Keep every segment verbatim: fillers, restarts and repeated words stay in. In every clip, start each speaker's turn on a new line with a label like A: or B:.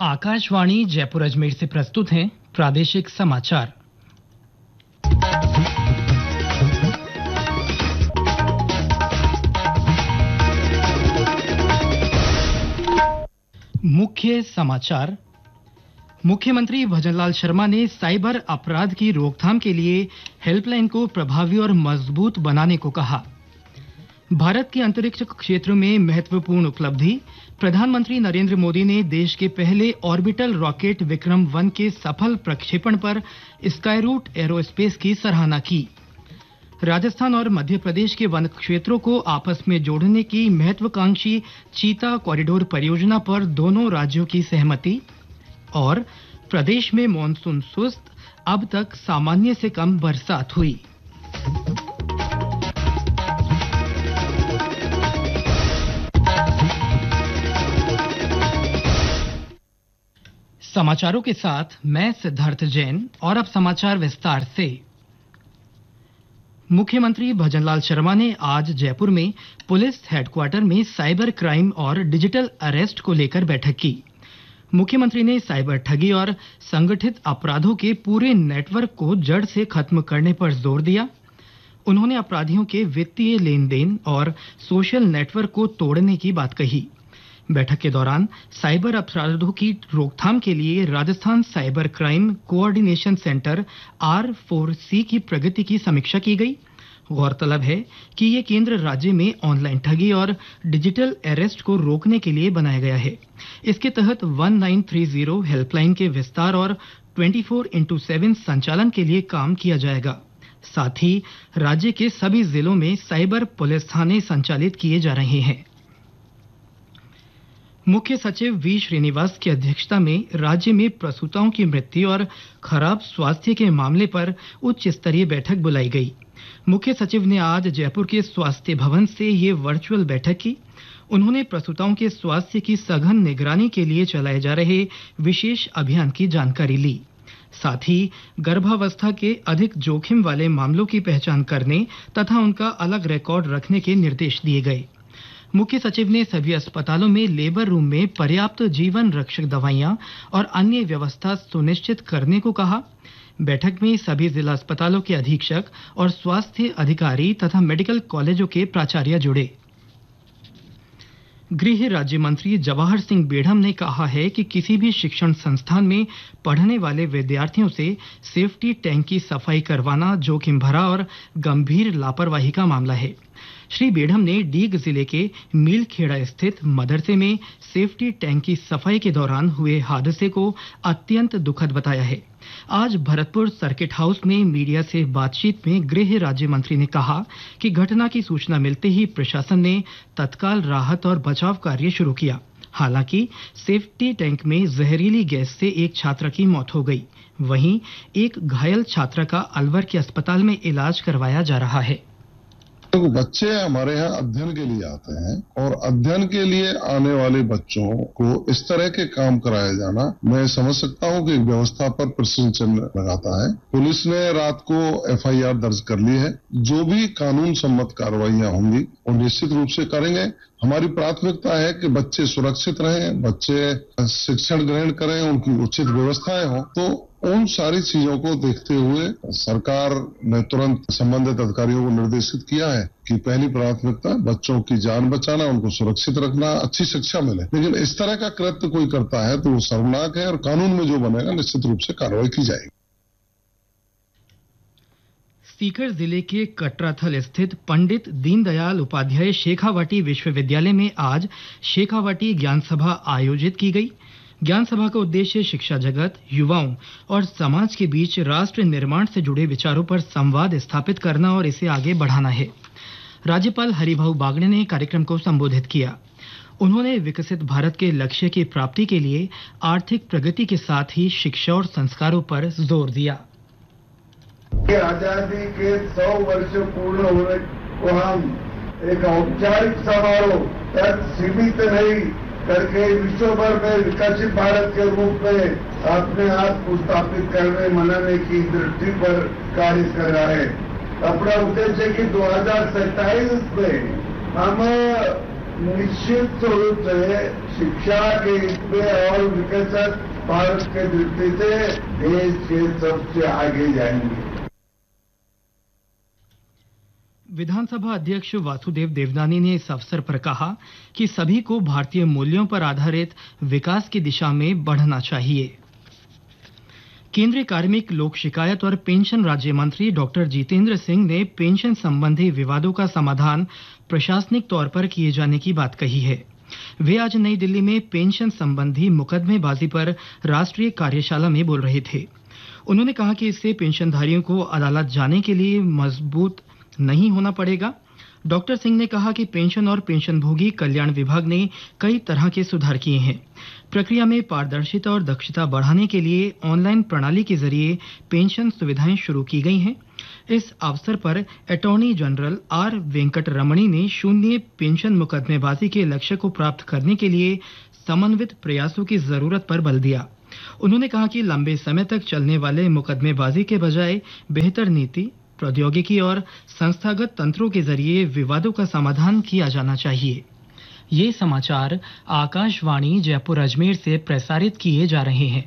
A: आकाशवाणी जयपुर अजमेर से प्रस्तुत हैं प्रादेशिक समाचार। मुख्य समाचार। मुख्यमंत्री भजनलाल शर्मा ने साइबर अपराध की रोकथाम के लिए हेल्पलाइन को प्रभावी और मजबूत बनाने को कहा। भारत के अंतरिक्ष क्षेत्र में महत्वपूर्ण उपलब्धि। प्रधानमंत्री नरेंद्र मोदी ने देश के पहले ऑर्बिटल रॉकेट विक्रम वन के सफल प्रक्षेपण पर स्काईरूट एरोस्पेस की सराहना की। राजस्थान और मध्य प्रदेश के वन क्षेत्रों को आपस में जोड़ने की महत्वाकांक्षी चीता कॉरिडोर परियोजना पर दोनों राज्यों की सहमति। और प्रदेश में मॉनसून सुस्त, अब तक सामान्य से कम बरसात हुई। समाचारों के साथ मैं सिद्धार्थ जैन। और अब समाचार विस्तार से। मुख्यमंत्री भजनलाल शर्मा ने आज जयपुर में पुलिस हेडक्वार्टर में साइबर क्राइम और डिजिटल अरेस्ट को लेकर बैठक की। मुख्यमंत्री ने साइबर ठगी और संगठित अपराधों के पूरे नेटवर्क को जड़ से खत्म करने पर जोर दिया। उन्होंने अपराधियों के वित्तीय लेन देन और सोशल नेटवर्क को तोड़ने की बात कही। बैठक के दौरान साइबर अपराधों की रोकथाम के लिए Rajasthan cyber crime coordination centre are four सी की प्रगति की समीक्षा की गई। गौरतलब है कि ये केंद्र राज्य में ऑनलाइन ठगी और डिजिटल अरेस्ट को रोकने के लिए बनाया गया है। इसके तहत उन्नीस तीस हेल्पलाइन के विस्तार और चौबीस इंटू सात संचालन के लिए काम किया जाएगा। साथ ही राज्य के सभी जिलों में साइबर पुलिस थाने संचालित किए जा रहे हैं। मुख्य सचिव वी श्रीनिवास की अध्यक्षता में राज्य में प्रसूताओं की मृत्यु और खराब स्वास्थ्य के मामले पर उच्च स्तरीय बैठक बुलाई गई। मुख्य सचिव ने आज जयपुर के स्वास्थ्य भवन से ये वर्चुअल बैठक की। उन्होंने प्रसूताओं के स्वास्थ्य की सघन निगरानी के लिए चलाए जा रहे विशेष अभियान की जानकारी ली। साथ ही गर्भावस्था के अधिक जोखिम वाले मामलों की पहचान करने तथा उनका अलग रिकॉर्ड रखने के निर्देश दिए गए। मुख्य सचिव ने सभी अस्पतालों में लेबर रूम में पर्याप्त जीवन रक्षक दवाइयां और अन्य व्यवस्था सुनिश्चित करने को कहा। बैठक में सभी जिला अस्पतालों के अधीक्षक और स्वास्थ्य अधिकारी तथा मेडिकल कॉलेजों के प्राचार्य जुड़े। गृह राज्य मंत्री जवाहर सिंह बेढ़म ने कहा है कि किसी भी शिक्षण संस्थान में पढ़ने वाले विद्यार्थियों से सेफ्टी टैंक की सफाई करवाना जोखिम भरा और गंभीर लापरवाही का मामला है। श्री बेढ़म ने डीग जिले के मीलखेड़ा स्थित मदरसे में सेफ्टी टैंक की सफाई के दौरान हुए हादसे को अत्यंत दुखद बताया है। आज भरतपुर सर्किट हाउस में मीडिया से बातचीत में गृह राज्य मंत्री ने कहा कि घटना की सूचना मिलते ही प्रशासन ने तत्काल राहत और बचाव कार्य शुरू किया। हालांकि सेफ्टी टैंक में जहरीली गैस से एक छात्रा की मौत हो गई। वहीं एक घायल छात्रा का अलवर के अस्पताल में इलाज करवाया जा रहा है।
B: तो बच्चे हमारे यहाँ अध्ययन के लिए आते हैं और अध्ययन के लिए आने वाले बच्चों को इस तरह के काम कराया जाना, मैं समझ सकता हूँ कि व्यवस्था पर प्रश्न चिन्ह लगाता है। पुलिस ने रात को एफ आई आर दर्ज कर ली है। जो भी कानून सम्मत कार्रवाइयां होंगी वो निश्चित रूप से करेंगे। हमारी प्राथमिकता है कि बच्चे सुरक्षित रहें, बच्चे शिक्षण ग्रहण करें, उनकी उचित व्यवस्थाएं हो। तो उन सारी चीजों को देखते हुए सरकार ने तुरंत संबंधित अधिकारियों को निर्देशित किया है कि पहली प्राथमिकता बच्चों की जान बचाना, उनको सुरक्षित रखना, अच्छी शिक्षा मिले। लेकिन इस तरह का कृत्य कोई करता है तो वो शर्मनाक है और कानून में जो बनेगा निश्चित रूप से कार्रवाई की जाएगी।
A: सीकर जिले के कटराथल स्थित पंडित दीनदयाल उपाध्याय शेखावाटी विश्वविद्यालय में आज शेखावाटी ज्ञान सभा आयोजित की गई। ज्ञान सभा का उद्देश्य शिक्षा जगत, युवाओं और समाज के बीच राष्ट्र निर्माण से जुड़े विचारों पर संवाद स्थापित करना और इसे आगे बढ़ाना है। राज्यपाल हरिभाऊ बागड़े ने कार्यक्रम को संबोधित किया। उन्होंने विकसित भारत के लक्ष्य की प्राप्ति के लिए आर्थिक प्रगति के साथ ही शिक्षा और संस्कारों पर जोर दिया।
C: आजादी के सौ वर्ष पूर्ण होने को हम एक औपचारिक समारोह तक सीमित नहीं करके विश्व भर में विकसित भारत के रूप में अपने आप को स्थापित करने मनाने की दृष्टि पर कार्य कर रहा है। अपना उद्देश्य है कि दो हजार सत्ताईस में हम निश्चित रूप से शिक्षा के हित में और विकसित भारत के दृष्टि से देश के सबसे आगे जाएंगे।
A: विधानसभा अध्यक्ष वासुदेव देवनानी ने इस अवसर पर कहा कि सभी को भारतीय मूल्यों पर आधारित विकास की दिशा में बढ़ना चाहिए। केंद्रीय कार्मिक, लोक शिकायत और पेंशन राज्य मंत्री डॉक्टर जितेंद्र सिंह ने पेंशन संबंधी विवादों का समाधान प्रशासनिक तौर पर किए जाने की बात कही है। वे आज नई दिल्ली में पेंशन संबंधी मुकदमेबाजी पर राष्ट्रीय कार्यशाला में बोल रहे थे। उन्होंने कहा कि इससे पेंशनधारियों को अदालत जाने के लिए मजबूत नहीं होना पड़ेगा। डॉक्टर सिंह ने कहा कि पेंशन और पेंशनभोगी कल्याण विभाग ने कई तरह के सुधार किए हैं। प्रक्रिया में पारदर्शिता और दक्षता बढ़ाने के लिए ऑनलाइन प्रणाली के जरिए पेंशन सुविधाएं शुरू की गई हैं। इस अवसर पर अटॉर्नी जनरल आर वेंकट रमणी ने शून्य पेंशन मुकदमेबाजी के लक्ष्य को प्राप्त करने के लिए समन्वित प्रयासों की जरूरत पर बल दिया। उन्होंने कहा कि लंबे समय तक चलने वाले मुकदमेबाजी के बजाय बेहतर नीति, प्रौद्योगिकी और संस्थागत तंत्रों के जरिए विवादों का समाधान किया जाना चाहिए। ये समाचार आकाशवाणी जयपुर अजमेर से प्रसारित किए जा रहे हैं।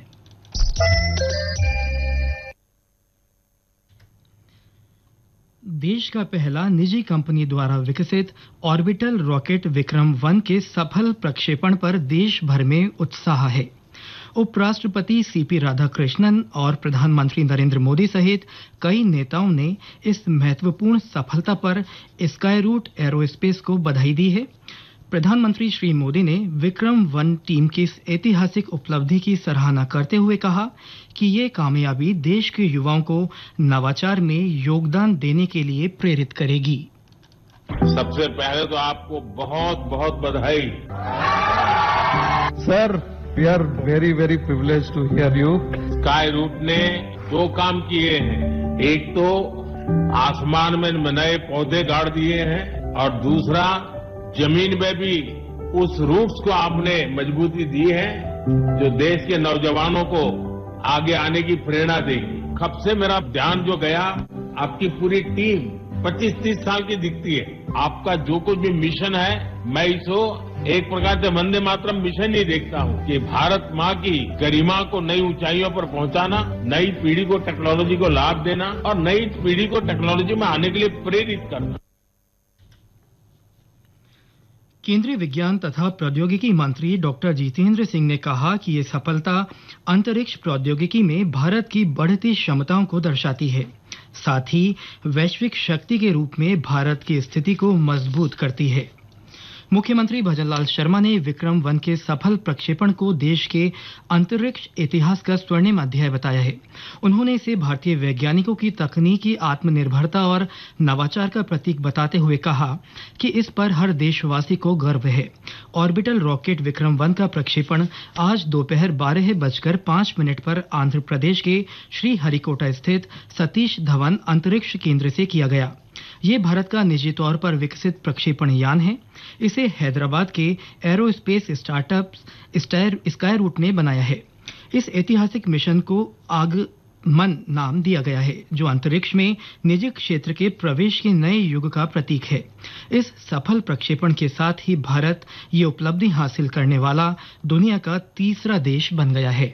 A: देश का पहला निजी कंपनी द्वारा विकसित ऑर्बिटल रॉकेट विक्रम वन के सफल प्रक्षेपण पर देश भर में उत्साह है। उपराष्ट्रपति सीपी राधाकृष्णन और प्रधानमंत्री नरेंद्र मोदी सहित कई नेताओं ने इस महत्वपूर्ण सफलता पर स्काई रूट एरोस्पेस को बधाई दी है। प्रधानमंत्री श्री मोदी ने विक्रम वन टीम की इस ऐतिहासिक उपलब्धि की सराहना करते हुए कहा कि ये कामयाबी देश के युवाओं को नवाचार में योगदान देने के लिए प्रेरित करेगी।
D: सबसे पहले तो आपको बहुत बहुत बधाई।
E: Sir, we are very very privileged to hear you.
D: Sky root ने दो काम किए हैं। एक तो आसमान में नए पौधे गाड़ दिए हैं और दूसरा जमीन में भी उस रूट्स को आपने मजबूती दी है जो देश के नौजवानों को आगे आने की प्रेरणा देगी। कब से मेरा ध्यान जो गया, आपकी पूरी टीम पच्चीस तीस साल की दिखती है। आपका जो कुछ भी मिशन है, मैं इसको एक प्रकार से वंदे मातरम मिशन ही देखता हूँ कि भारत माँ की गरिमा को नई ऊंचाइयों पर पहुंचाना, नई पीढ़ी को टेक्नोलॉजी को लाभ देना और नई पीढ़ी को टेक्नोलॉजी में आने के लिए प्रेरित करना।
A: केंद्रीय विज्ञान तथा प्रौद्योगिकी मंत्री डॉक्टर जितेंद्र सिंह ने कहा कि ये सफलता अंतरिक्ष प्रौद्योगिकी में भारत की बढ़ती क्षमताओं को दर्शाती है, साथ ही वैश्विक शक्ति के रूप में भारत की स्थिति को मजबूत करती है। मुख्यमंत्री भजनलाल शर्मा ने विक्रम वन के सफल प्रक्षेपण को देश के अंतरिक्ष इतिहास का स्वर्णिम अध्याय बताया है। उन्होंने इसे भारतीय वैज्ञानिकों की तकनीकी आत्मनिर्भरता और नवाचार का प्रतीक बताते हुए कहा कि इस पर हर देशवासी को गर्व है। ऑर्बिटल रॉकेट विक्रम वन का प्रक्षेपण आज दोपहर बारह बजकर पांच मिनट पर आंध्र प्रदेश के श्रीहरिकोटा स्थित सतीश धवन अंतरिक्ष केंद्र से किया गया। ये भारत का निजी तौर पर विकसित प्रक्षेपण यान है। इसे हैदराबाद के एरोस्पेस स्टार्टअप स्काई रूट ने बनाया है। इस ऐतिहासिक मिशन को आगमन नाम दिया गया है, जो अंतरिक्ष में निजी क्षेत्र के प्रवेश के नए युग का प्रतीक है। इस सफल प्रक्षेपण के साथ ही भारत ये उपलब्धि हासिल करने वाला दुनिया का तीसरा देश बन गया है।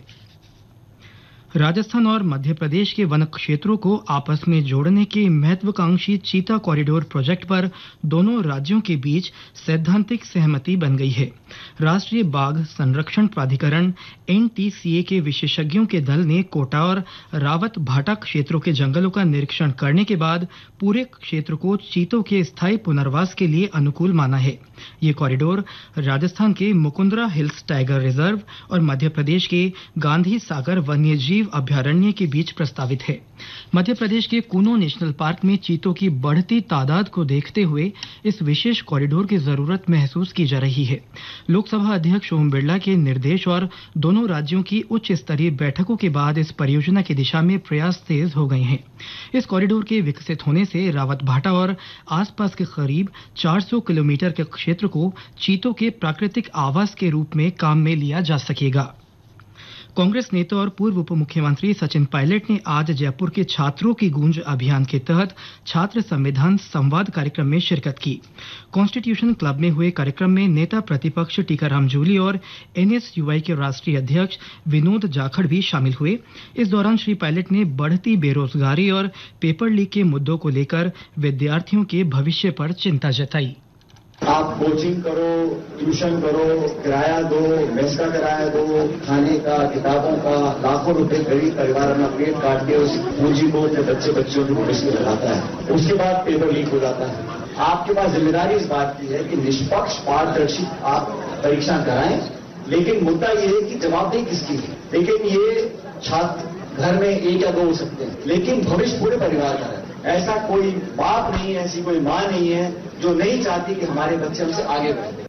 A: राजस्थान और मध्य प्रदेश के वन क्षेत्रों को आपस में जोड़ने के महत्वाकांक्षी चीता कॉरिडोर प्रोजेक्ट पर दोनों राज्यों के बीच सैद्धांतिक सहमति बन गई है। राष्ट्रीय बाघ संरक्षण प्राधिकरण एन टी सी ए के विशेषज्ञों के दल ने कोटा और रावत भाटा क्षेत्रों के जंगलों का निरीक्षण करने के बाद पूरे क्षेत्र को चीतों के स्थायी पुनर्वास के लिए अनुकूल माना है। ये कॉरिडोर राजस्थान के मुकुंदरा हिल्स टाइगर रिजर्व और मध्य प्रदेश के गांधी सागर वन्यजीव अभयारण्य के बीच प्रस्तावित है। मध्य प्रदेश के कूनो नेशनल पार्क में चीतों की बढ़ती तादाद को देखते हुए इस विशेष कॉरिडोर की जरूरत महसूस की जा रही है। लोकसभा अध्यक्ष ओम बिरला के निर्देश और दोनों राज्यों की उच्च स्तरीय बैठकों के बाद इस परियोजना की दिशा में प्रयास तेज हो गए हैं। इस कॉरिडोर के विकसित होने से रावत भाटा और आसपास के करीब चार सौ किलोमीटर के क्षेत्र को चीतों के प्राकृतिक आवास के रूप में काम में लिया जा सकेगा। कांग्रेस नेता और पूर्व उप मुख्यमंत्री सचिन पायलट ने आज जयपुर के छात्रों की गूंज अभियान के तहत छात्र संविधान संवाद कार्यक्रम में शिरकत की। कॉन्स्टिट्यूशन क्लब में हुए कार्यक्रम में नेता प्रतिपक्ष टीकाराम जूली और एनएसयूआई के राष्ट्रीय अध्यक्ष विनोद जाखड़ भी शामिल हुए। इस दौरान श्री पायलट ने बढ़ती बेरोजगारी और पेपर लीक के मुद्दों को लेकर विद्यार्थियों के भविष्य पर चिंता जताई।
F: आप कोचिंग करो, ट्यूशन करो, किराया दो, मेस का किराया दो, खाने का, किताबों का, लाखों रुपए गरीब परिवार अपना पेट काट के उस पूंजी को अपने बच्चे बच्चियों की भविष्य में लगाता है। उसके बाद पेपर लीक हो जाता है। आपके पास जिम्मेदारी इस बात की है कि निष्पक्ष पारदर्शी आप परीक्षा कराएं, लेकिन मुद्दा ये है कि जवाबदेही किसकी है। लेकिन ये छात्र घर में एक या दो हो सकते हैं, लेकिन भविष्य पूरे परिवार का है। ऐसा कोई बाप नहीं है, ऐसी कोई मां नहीं है जो नहीं चाहती कि हमारे बच्चे हमसे आगे बढ़े।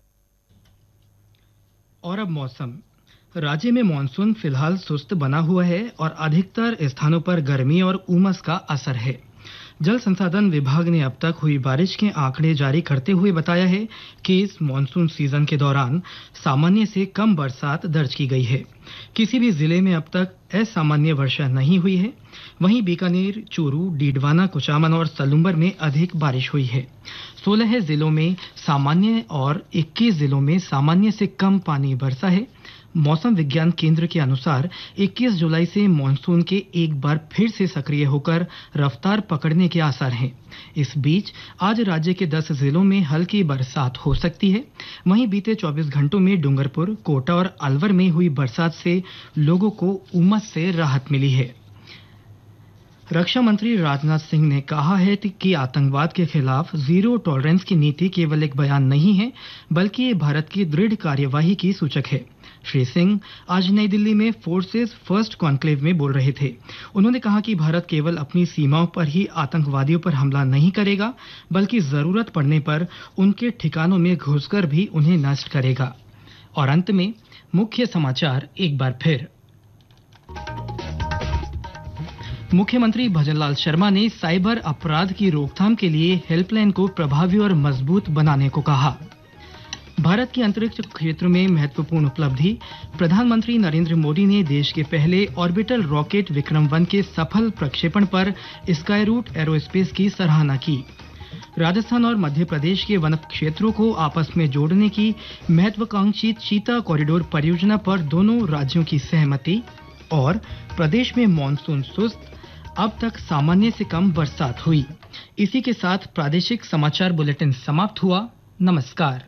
A: और अब मौसम। राज्य में मानसून फिलहाल सुस्त बना हुआ है और अधिकतर स्थानों पर गर्मी और उमस का असर है। जल संसाधन विभाग ने अब तक हुई बारिश के आंकड़े जारी करते हुए बताया है कि इस मानसून सीजन के दौरान सामान्य से कम बरसात दर्ज की गई है। किसी भी जिले में अब तक असामान्य वर्षा नहीं हुई है। वहीं बीकानेर, चूरू, डीडवाना, कुचामन और सलूम्बर में अधिक बारिश हुई है। सोलह जिलों में सामान्य और इक्कीस जिलों में सामान्य से कम पानी बरसा है। मौसम विज्ञान केंद्र के अनुसार इक्कीस जुलाई से मानसून के एक बार फिर से सक्रिय होकर रफ्तार पकड़ने के आसार हैं। इस बीच आज राज्य के दस जिलों में हल्की बरसात हो सकती है। वहीं बीते चौबीस घंटों में डूंगरपुर, कोटा और अलवर में हुई बरसात से लोगों को उमस से राहत मिली है। रक्षा मंत्री राजनाथ सिंह ने कहा है कि आतंकवाद के खिलाफ जीरो टॉलरेंस की नीति केवल एक बयान नहीं है, बल्कि ये भारत की दृढ़ कार्यवाही की सूचक है। श्री सिंह आज नई दिल्ली में फोर्सेस फर्स्ट कॉन्क्लेव में बोल रहे थे। उन्होंने कहा कि भारत केवल अपनी सीमाओं पर ही आतंकवादियों पर हमला नहीं करेगा, बल्कि जरूरत पड़ने पर उनके ठिकानों में घुसकर भी उन्हें नष्ट करेगा। और अंत में मुख्य समाचार एक बार फिर। मुख्यमंत्री भजनलाल शर्मा ने साइबर अपराध की रोकथाम के लिए हेल्पलाइन को प्रभावी और मजबूत बनाने को कहा। भारत की अंतरिक्ष क्षेत्र में महत्वपूर्ण उपलब्धि। प्रधानमंत्री नरेंद्र मोदी ने देश के पहले ऑर्बिटल रॉकेट विक्रम वन के सफल प्रक्षेपण पर स्काईरूट एरोस्पेस की सराहना की। राजस्थान और मध्य प्रदेश के वन क्षेत्रों को आपस में जोड़ने की महत्वाकांक्षी चीता कॉरिडोर परियोजना पर दोनों राज्यों की सहमति। और प्रदेश में मानसून सुस्त, अब तक सामान्य से कम बरसात हुई। इसी के साथ प्रादेशिक समाचार बुलेटिन समाप्त हुआ। नमस्कार।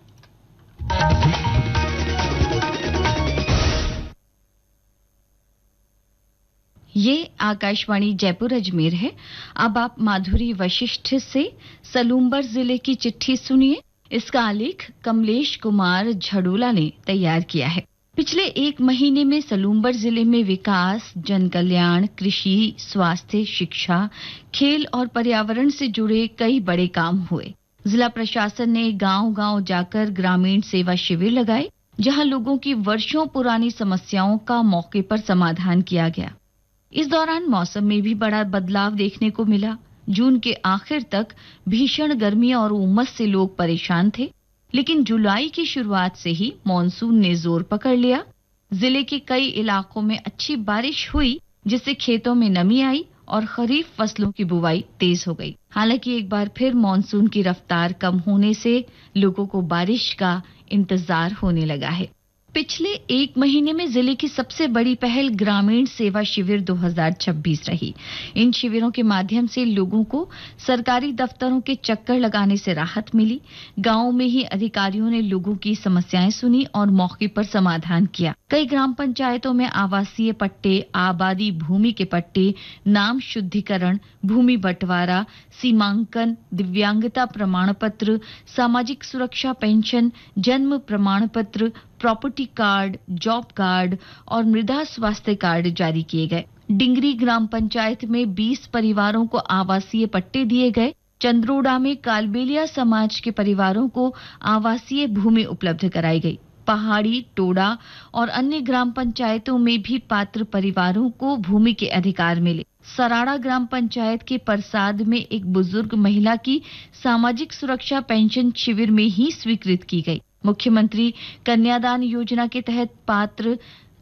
G: ये आकाशवाणी जयपुर अजमेर है। अब आप माधुरी वशिष्ठ से सलूम्बर जिले की चिट्ठी सुनिए। इसका आलेख कमलेश कुमार झड़ोला ने तैयार किया है। पिछले एक महीने में सलूम्बर जिले में विकास, जन कल्याण, कृषि, स्वास्थ्य, शिक्षा, खेल और पर्यावरण से जुड़े कई बड़े काम हुए। जिला प्रशासन ने गांव-गांव जाकर ग्रामीण सेवा शिविर लगाए, जहां लोगों की वर्षों पुरानी समस्याओं का मौके पर समाधान किया गया। इस दौरान मौसम में भी बड़ा बदलाव देखने को मिला। जून के आखिर तक भीषण गर्मी और उमस से लोग परेशान थे, लेकिन जुलाई की शुरुआत से ही मॉनसून ने जोर पकड़ लिया। जिले के कई इलाकों में अच्छी बारिश हुई, जिससे खेतों में नमी आई और खरीफ फसलों की बुवाई तेज हो गई। हालांकि एक बार फिर मॉनसून की रफ्तार कम होने से लोगों को बारिश का इंतजार होने लगा है। पिछले एक महीने में जिले की सबसे बड़ी पहल ग्रामीण सेवा शिविर दो हज़ार छब्बीस रही। इन शिविरों के माध्यम से लोगों को सरकारी दफ्तरों के चक्कर लगाने से राहत मिली। गांवों में ही अधिकारियों ने लोगों की समस्याएं सुनी और मौके पर समाधान किया। कई ग्राम पंचायतों में आवासीय पट्टे, आबादी भूमि के पट्टे, नाम शुद्धिकरण, भूमि बंटवारा, सीमांकन, दिव्यांगता प्रमाण पत्र, सामाजिक सुरक्षा पेंशन, जन्म प्रमाण पत्र, प्रॉपर्टी कार्ड, जॉब कार्ड और मृदा स्वास्थ्य कार्ड जारी किए गए। डिंगरी ग्राम पंचायत में बीस परिवारों को आवासीय पट्टे दिए गए। चंद्रोड़ा में कालबेलिया समाज के परिवारों को आवासीय भूमि उपलब्ध कराई गई। पहाड़ी, टोडा और अन्य ग्राम पंचायतों में भी पात्र परिवारों को भूमि के अधिकार मिले। सराड़ा ग्राम पंचायत के परसाद में एक बुजुर्ग महिला की सामाजिक सुरक्षा पेंशन शिविर में ही स्वीकृत की गई। मुख्यमंत्री कन्यादान योजना के तहत पात्र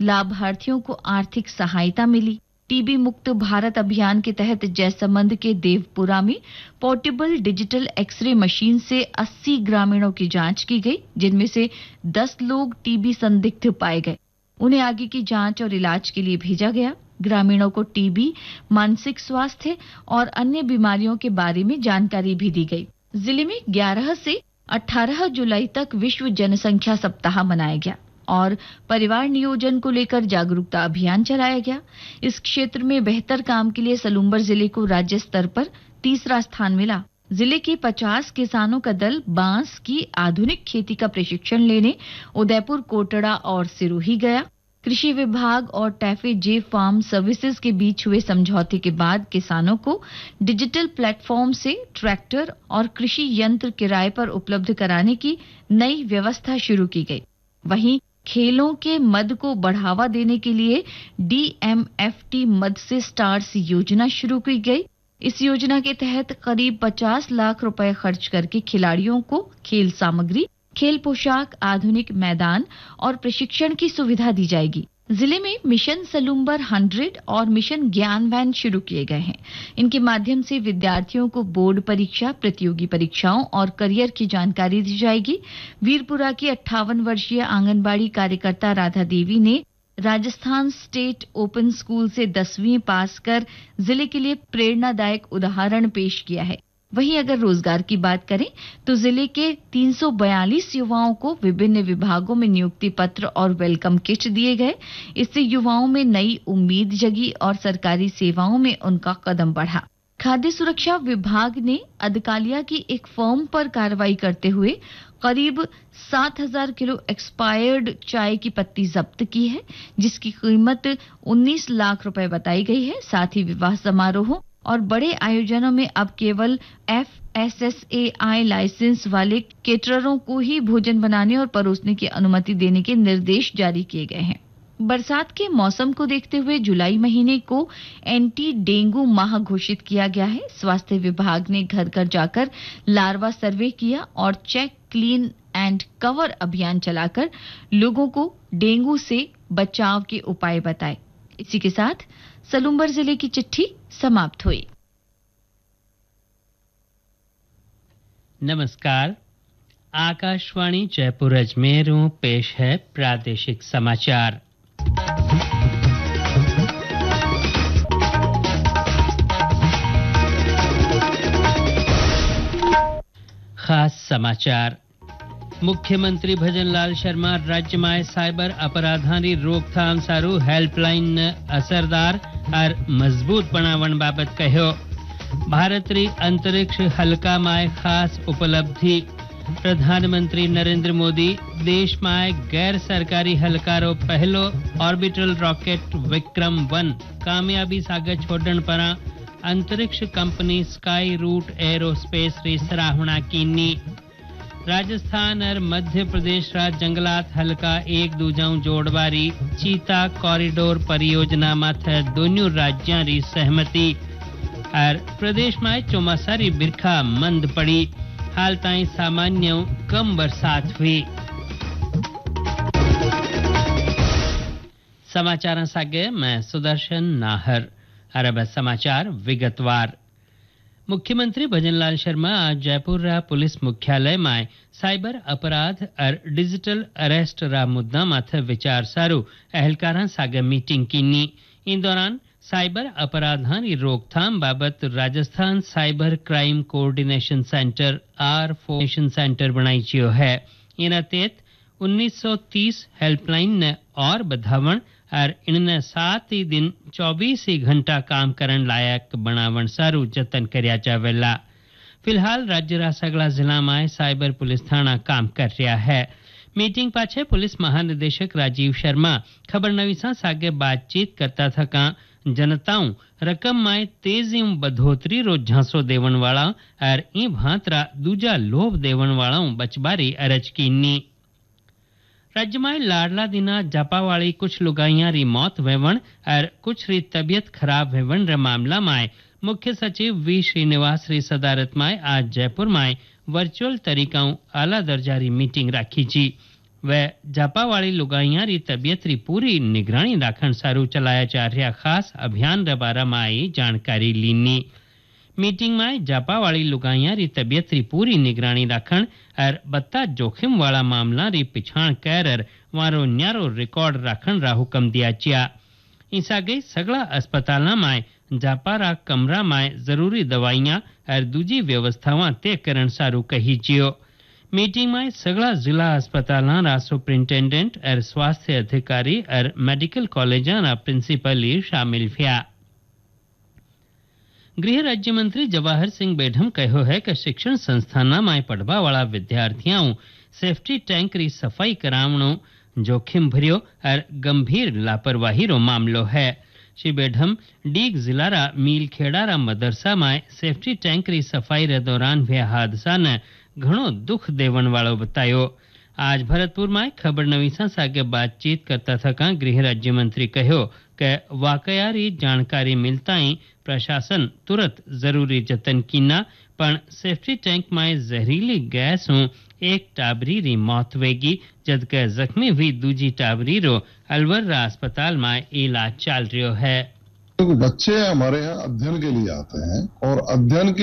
G: लाभार्थियों को आर्थिक सहायता मिली। टीबी मुक्त भारत अभियान के तहत जयसमंद के देवपुरा में पोर्टेबल डिजिटल एक्सरे मशीन से अस्सी ग्रामीणों की जांच की गई, जिनमें से दस लोग टीबी संदिग्ध पाए गए। उन्हें आगे की जांच और इलाज के लिए भेजा गया। ग्रामीणों को टीबी, मानसिक स्वास्थ्य और अन्य बीमारियों के बारे में जानकारी भी दी गई। जिले में ग्यारह से अठारह जुलाई तक विश्व जनसंख्या सप्ताह मनाया गया और परिवार नियोजन को लेकर जागरूकता अभियान चलाया गया। इस क्षेत्र में बेहतर काम के लिए सलूम्बर जिले को राज्य स्तर पर तीसरा स्थान मिला। जिले के पचास किसानों का दल बांस की आधुनिक खेती का प्रशिक्षण लेने उदयपुर, कोटड़ा और सिरोही गया। कृषि विभाग और टैफे जे फार्म सर्विसेज के बीच हुए समझौते के बाद किसानों को डिजिटल प्लेटफॉर्म से ट्रैक्टर और कृषि यंत्र किराए पर उपलब्ध कराने की नई व्यवस्था शुरू की गई। वहीं खेलों के मद को बढ़ावा देने के लिए डी एम एफ टी मद से स्टार्स योजना शुरू की गई। इस योजना के तहत करीब पचास लाख रुपए खर्च करके खिलाड़ियों को खेल सामग्री, खेल पोशाक, आधुनिक मैदान और प्रशिक्षण की सुविधा दी जाएगी। जिले में मिशन सलूम्बर हंड्रेड और मिशन ज्ञान वैन शुरू किए गए हैं। इनके माध्यम से विद्यार्थियों को बोर्ड परीक्षा, प्रतियोगी परीक्षाओं और करियर की जानकारी दी जाएगी। वीरपुरा की अट्ठावन वर्षीय आंगनबाड़ी कार्यकर्ता राधा देवी ने राजस्थान स्टेट ओपन स्कूल से दसवीं पास कर जिले के लिए प्रेरणादायक उदाहरण पेश किया है। वहीं अगर रोजगार की बात करें तो जिले के तीन सौ बयालीस युवाओं को विभिन्न विभागों में नियुक्ति पत्र और वेलकम किट दिए गए। इससे युवाओं में नई उम्मीद जगी और सरकारी सेवाओं में उनका कदम बढ़ा। खाद्य सुरक्षा विभाग ने अदकालिया की एक फर्म पर कार्रवाई करते हुए करीब सात हज़ार किलो एक्सपायर्ड चाय की पत्ती जब्त की है, जिसकी कीमत उन्नीस लाख रुपए बताई गई है। साथ ही विवाह समारोहों और बड़े आयोजनों में अब केवल F S S A I licence वाले केटररों को ही भोजन बनाने और परोसने की अनुमति देने के निर्देश जारी किए गए हैं। बरसात के मौसम को देखते हुए जुलाई महीने को एंटी डेंगू माह घोषित किया गया है। स्वास्थ्य विभाग ने घर घर जाकर लार्वा सर्वे किया और चेक, क्लीन एंड कवर अभियान चलाकर लोगों को डेंगू से बचाव के उपाय बताए। इसी के साथ सलूम्बर जिले की चिट्ठी समाप्त हुई।
H: नमस्कार, आकाशवाणी जयपुर अजमेर पेश है प्रादेशिक समाचार। खास समाचार। मुख्यमंत्री भजनलाल शर्मा राज्य में साइबर अपराधानी रोकथाम सारू हेल्पलाइन असरदार और मजबूत बनावण बाबत कहो। भारतरी अंतरिक्ष हल्का में खास उपलब्धि। प्रधानमंत्री नरेंद्र मोदी देश में गैर सरकारी हल्कारो पहलो ऑर्बिटल रॉकेट विक्रम वन कामयाबी सागे छोड़न पर अंतरिक्ष कंपनी स्काई रूट एरोस्पेस री सराहना कीनी। राजस्थान और मध्य प्रदेश रा जंगलात हल्का एक दूजाऊ जोड़वारी चीता कॉरिडोर परियोजना माथे दोनों राज्यां री सहमति। और प्रदेश में चौमासारी बिरखा मंद पड़ी। हाल ताई सामान्य कम बरसात हुई। समाचार सागे मैं सुदर्शन नाहर। अरब समाचार विगतवार। मुख्यमंत्री भजनलाल शर्मा आज जयपुर पुलिस मुख्यालय में साइबर अपराध और डिजिटल अरेस्ट रा मुद्दा माथे विचार सारू अहलकारां सागे मीटिंग कीनी। इन दौरान साइबर अपराधानी रोकथाम बाबत Rajasthan cyber crime coordination centre are फोर्मेशन centre बनाई चियो है। इन तहत उन्नीस सौ तीस हेल्पलाइन ने और बधावण और इनने सात ही दिन चौबीस ही घंटा काम करन लायक बनावण सारू जतन कर्या जावेला। फिलहाल राज्य रा सगला जिला में साइबर पुलिस थाना काम कर रहा है। मीटिंग पाछे पुलिस महानिदेशक राजीव शर्मा खबरनवीसा सागे बातचीत करता था का जनताओं रकम में तेजी बढ़ोतरी रो झांसो देवन वाला और ई भांतरा दूजा लोभ देवन वाला बचबारी अरज कीनी। राज्य में लाडला दिना जापावाली कुछ लुगाइयां री मौत वेवण और कुछ री तबियत खराब वेवण रे मामला में मुख्य सचिव वी श्रीनिवास री सदारत में आज जयपुर में वर्चुअल तरीकाओं आला दर्जा री मीटिंग राखी जी। वे जापावाड़ी लुगाइयां री तबियत री पूरी निगरानी राखण सारू चलाया जा रहा खास अभियान रे बारे में आई जानकारी लीनी। मीटिंग में जापावाड़ी लुगाइयां री तबियत री पूरी निगरानी राखण और बत्ता जोखिम वाला मामला री पिछाण कर वारो न्यारो रिकॉर्ड राखण रा हुक्म दिया चिया। इसा गई सगला अस्पताल में जापारा कमरा में जरूरी दवाइयां और दूजी व्यवस्थावां तय करण सारू कही चियो। मीटिंग में सगला जिला अस्पताल रा सुपरिंटेंडेंट और स्वास्थ्य अधिकारी और मेडिकल कॉलेज रा प्रिंसिपल शामिल थिया। गृह राज्य मंत्री जवाहर सिंह बेढम कहो है कि शिक्षण संस्थान में पढ़वा वाला विद्यार्थियों सेफ्टी टैंक री सफाई करावणो जोखिम भर्यो और गंभीर लापरवाही रो मामलो है। श्री बेढम डीग जिला रा मीलखेड़ा रा मदरसा में सेफ्टी टैंक री सफाई रे दौरान हुआ हादसा ने घणो दुख देवन वालो बतायो। आज भरतपुर में खबर नवीसा सागे बातचीत करता थका गृह राज्य मंत्री कहो कि वाकया री जानकारी मिलता ही प्रशासन तुरंत जरूरी जतन कीना पण सेफ्टी टैंक में जहरीली गैस हूं एक टाबरी री मौत वेगी जबकि जख्मी हुई दूजी टाबरी रो अलवर अस्पताल में इलाज चल रहा है।
B: बच्चे हमारे यहाँ अध्ययन के लिए आते हैं और अध्ययन